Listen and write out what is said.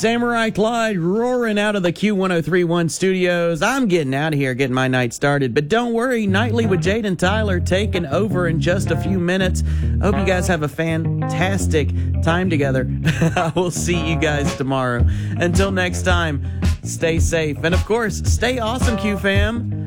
Samurai Clyde roaring out of the Q1031 studios. I'm getting out of here, getting my night started. But don't worry, Nightly with Jade and Tyler taking over in just a few minutes. I hope you guys have a fantastic time together. I will see you guys tomorrow. Until next time, stay safe. And of course, stay awesome, Q fam.